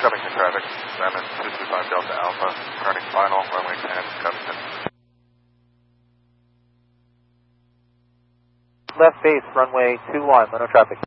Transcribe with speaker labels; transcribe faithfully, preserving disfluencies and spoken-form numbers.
Speaker 1: Covington traffic, Diamond two two five Delta Alpha, turning final, runway ten, Covington.
Speaker 2: Left base, runway two one, Mono traffic.